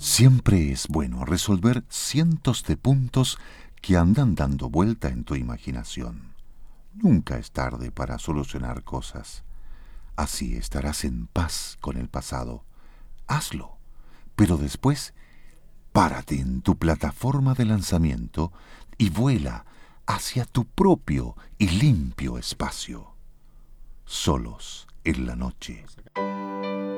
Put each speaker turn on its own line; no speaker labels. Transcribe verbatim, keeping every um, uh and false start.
Siempre es bueno resolver cientos de puntos que andan dando vuelta en tu imaginación. Nunca es tarde para solucionar cosas. Así estarás en paz con el pasado. Hazlo, pero después párate en tu plataforma de lanzamiento y vuela hacia tu propio y limpio espacio. Solos en la noche.